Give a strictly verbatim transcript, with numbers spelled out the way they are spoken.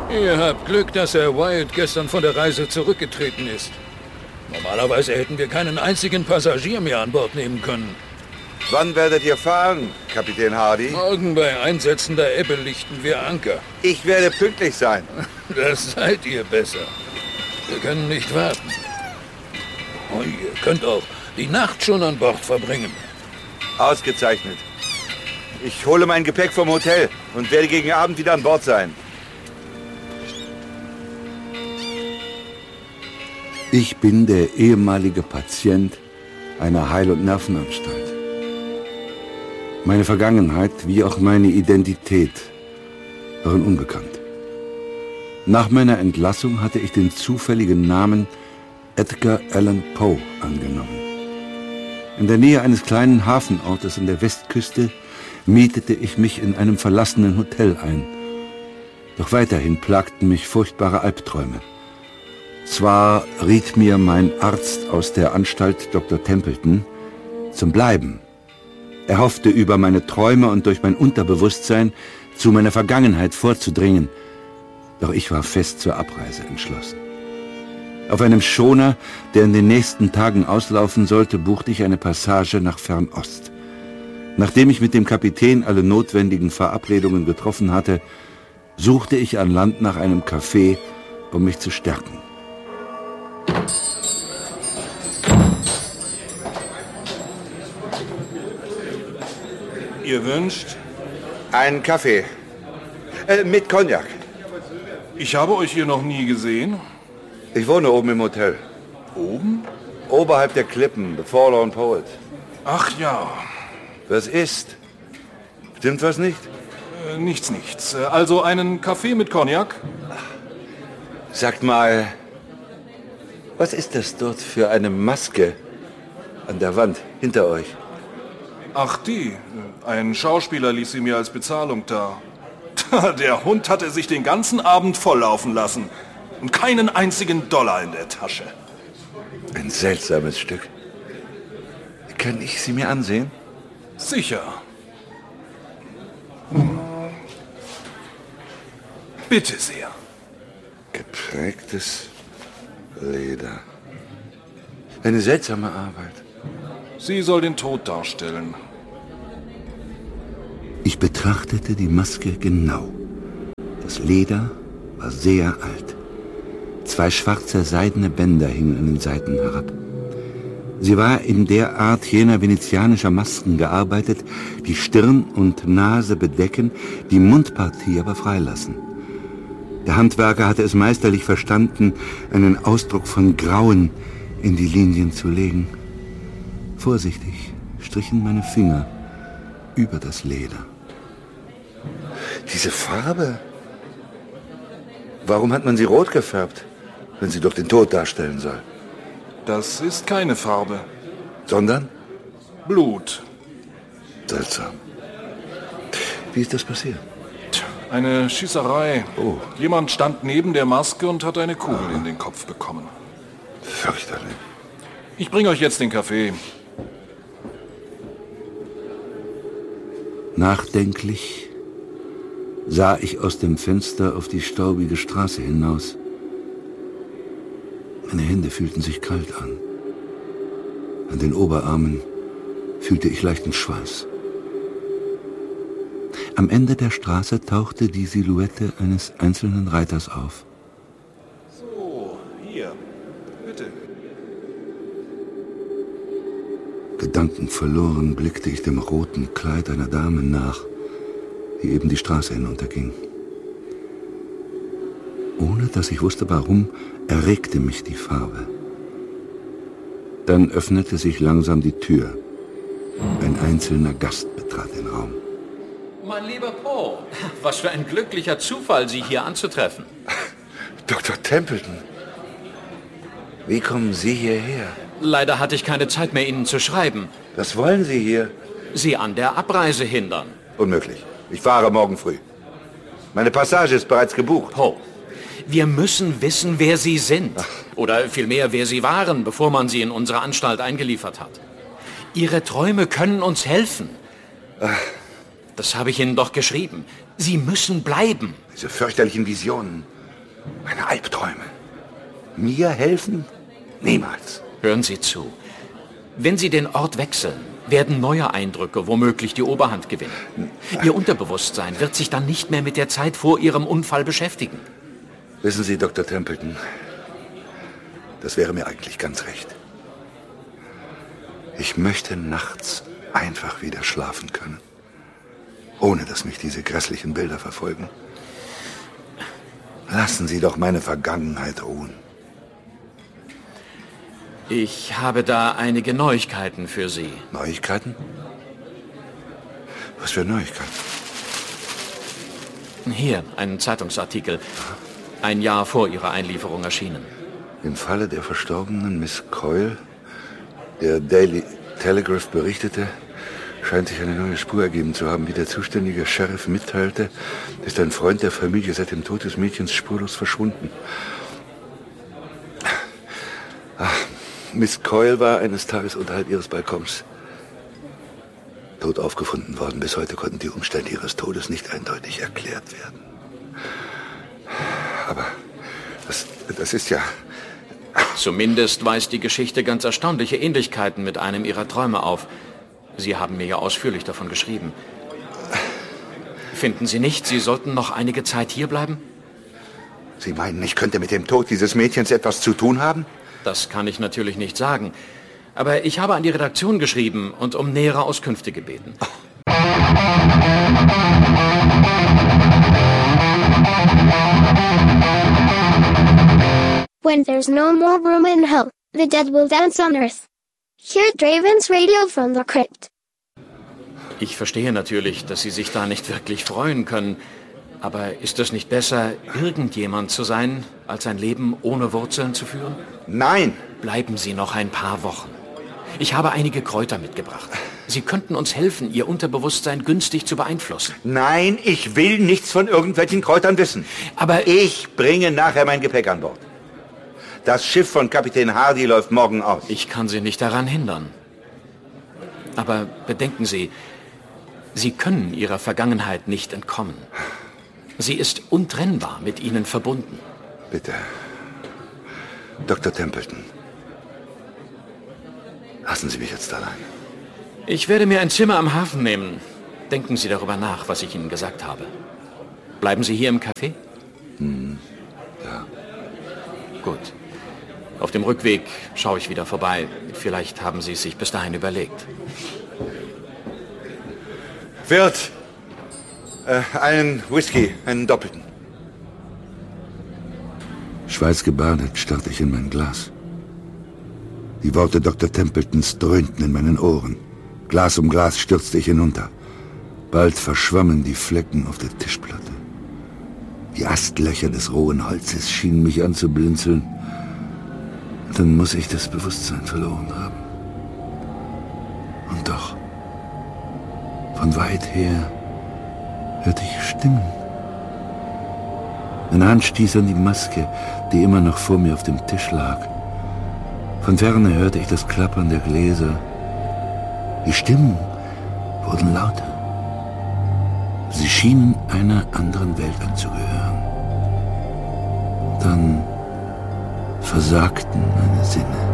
Ihr habt Glück, dass Herr Wyatt gestern von der Reise zurückgetreten ist. Normalerweise hätten wir keinen einzigen Passagier mehr an Bord nehmen können. Wann werdet ihr fahren, Kapitän Hardy? Morgen bei Einsetzen der Ebbe lichten wir Anker. Ich werde pünktlich sein. Das seid ihr besser. Wir können nicht warten. Und ihr könnt auch die Nacht schon an Bord verbringen. Ausgezeichnet. Ich hole mein Gepäck vom Hotel und werde gegen Abend wieder an Bord sein. Ich bin der ehemalige Patient einer Heil- und Nervenanstalt. Meine Vergangenheit wie auch meine Identität waren unbekannt. Nach meiner Entlassung hatte ich den zufälligen Namen Edgar Allan Poe angenommen. In der Nähe eines kleinen Hafenortes an der Westküste mietete ich mich in einem verlassenen Hotel ein. Doch weiterhin plagten mich furchtbare Albträume. Zwar riet mir mein Arzt aus der Anstalt, Doktor Templeton, zum Bleiben. Er hoffte, über meine Träume und durch mein Unterbewusstsein zu meiner Vergangenheit vorzudringen. Doch ich war fest zur Abreise entschlossen. Auf einem Schoner, der in den nächsten Tagen auslaufen sollte, buchte ich eine Passage nach Fernost. Nachdem ich mit dem Kapitän alle notwendigen Verabredungen getroffen hatte, suchte ich an Land nach einem Café, um mich zu stärken. Ihr wünscht? Einen Kaffee. Äh, mit Cognac. Ich habe euch hier noch nie gesehen. Ich wohne oben im Hotel. Oben? Oberhalb der Klippen, The Forlorn Poet. Ach ja. Was ist? Stimmt was nicht? Äh, nichts, nichts. Also einen Kaffee mit Cognac? Sagt mal, was ist das dort für eine Maske an der Wand hinter euch? Ach, die. Ein Schauspieler ließ sie mir als Bezahlung da. Der Hund hatte sich den ganzen Abend volllaufen lassen. Und keinen einzigen Dollar in der Tasche. Ein seltsames Stück. Kann ich sie mir ansehen? Sicher. Hm. Bitte sehr. Geprägtes Leder. Eine seltsame Arbeit. Sie soll den Tod darstellen. Ich betrachtete die Maske genau. Das Leder war sehr alt. Zwei schwarze seidene Bänder hingen an den Seiten herab. Sie war in der Art jener venezianischer Masken gearbeitet, die Stirn und Nase bedecken, die Mundpartie aber freilassen. Der Handwerker hatte es meisterlich verstanden, einen Ausdruck von Grauen in die Linien zu legen. Vorsichtig strichen meine Finger über das Leder. Diese Farbe? Warum hat man sie rot gefärbt, wenn sie doch den Tod darstellen soll? Das ist keine Farbe. Sondern? Blut. Seltsam. Wie ist das passiert? Eine Schießerei. Oh. Jemand stand neben der Maske und hat eine Kugel ah. in den Kopf bekommen. Fürchterlich. Ich bringe euch jetzt den Kaffee. Nachdenklich sah ich aus dem Fenster auf die staubige Straße hinaus. Meine Hände fühlten sich kalt an. An den Oberarmen fühlte ich leichten Schweiß. Am Ende der Straße tauchte die Silhouette eines einzelnen Reiters auf. So, hier, bitte. Gedankenverloren blickte ich dem roten Kleid einer Dame nach, die eben die Straße hinunterging. Ohne dass ich wusste warum, erregte mich die Farbe. Dann öffnete sich langsam die Tür. Ein einzelner Gast betrat den Raum. Mein lieber Poe, was für ein glücklicher Zufall, Sie hier anzutreffen. Doktor Templeton, wie kommen Sie hierher? Leider hatte ich keine Zeit mehr, Ihnen zu schreiben. Was wollen Sie hier? Sie an der Abreise hindern. Unmöglich. Ich fahre morgen früh. Meine Passage ist bereits gebucht. Poe, wir müssen wissen, wer Sie sind. Ach. Oder vielmehr, wer Sie waren, bevor man Sie in unsere Anstalt eingeliefert hat. Ihre Träume können uns helfen. Ach. Das habe ich Ihnen doch geschrieben. Sie müssen bleiben. Diese fürchterlichen Visionen. Meine Albträume. Mir helfen? Niemals. Hören Sie zu. Wenn Sie den Ort wechseln, werden neue Eindrücke womöglich die Oberhand gewinnen. Ihr Unterbewusstsein wird sich dann nicht mehr mit der Zeit vor Ihrem Unfall beschäftigen. Wissen Sie, Doktor Templeton, das wäre mir eigentlich ganz recht. Ich möchte nachts einfach wieder schlafen können, ohne dass mich diese grässlichen Bilder verfolgen. Lassen Sie doch meine Vergangenheit ruhen. Ich habe da einige Neuigkeiten für Sie. Neuigkeiten? Was für Neuigkeiten? Hier, ein Zeitungsartikel. Ein Jahr vor Ihrer Einlieferung erschienen. Im Falle der verstorbenen Miss Coyle, der Daily Telegraph berichtete, scheint sich eine neue Spur ergeben zu haben. Wie der zuständige Sheriff mitteilte, ist ein Freund der Familie seit dem Tod des Mädchens spurlos verschwunden. Ach, Miss Coyle war eines Tages unterhalb ihres Balkons tot aufgefunden worden. Bis heute konnten die Umstände ihres Todes nicht eindeutig erklärt werden. Aber das, das ist ja... Zumindest weist die Geschichte ganz erstaunliche Ähnlichkeiten mit einem Ihrer Träume auf. Sie haben mir ja ausführlich davon geschrieben. Finden Sie nicht, Sie sollten noch einige Zeit hierbleiben? Sie meinen, ich könnte mit dem Tod dieses Mädchens etwas zu tun haben? Das kann ich natürlich nicht sagen. Aber ich habe an die Redaktion geschrieben und um nähere Auskünfte gebeten. Oh. When there's no more room in hell, the dead will dance on earth. Hear Draven's Radio from the crypt. Ich verstehe natürlich, dass Sie sich da nicht wirklich freuen können. Aber ist es nicht besser, irgendjemand zu sein, als ein Leben ohne Wurzeln zu führen? Nein! Bleiben Sie noch ein paar Wochen. Ich habe einige Kräuter mitgebracht. Sie könnten uns helfen, Ihr Unterbewusstsein günstig zu beeinflussen. Nein, ich will nichts von irgendwelchen Kräutern wissen. Aber ich bringe nachher mein Gepäck an Bord. Das Schiff von Kapitän Hardy läuft morgen aus. Ich kann Sie nicht daran hindern. Aber bedenken Sie, Sie können Ihrer Vergangenheit nicht entkommen. Sie ist untrennbar mit Ihnen verbunden. Bitte, Doktor Templeton, lassen Sie mich jetzt allein. Ich werde mir ein Zimmer am Hafen nehmen. Denken Sie darüber nach, was ich Ihnen gesagt habe. Bleiben Sie hier im Café? Hm, ja. Gut. Auf dem Rückweg schaue ich wieder vorbei. Vielleicht haben Sie es sich bis dahin überlegt. Wirt, äh, einen Whisky, einen doppelten. Schweißgebadet starrte ich in mein Glas. Die Worte Doktor Templetons dröhnten in meinen Ohren. Glas um Glas stürzte ich hinunter. Bald verschwammen die Flecken auf der Tischplatte. Die Astlöcher des rohen Holzes schienen mich anzublinzeln. Dann muss ich das Bewusstsein verloren haben. Und doch, von weit her hörte ich Stimmen. Meine Hand stieß an die Maske, die immer noch vor mir auf dem Tisch lag. Von ferne hörte ich das Klappern der Gläser. Die Stimmen wurden lauter. Sie schienen einer anderen Welt anzugehören. Dann versagten meine Sinne.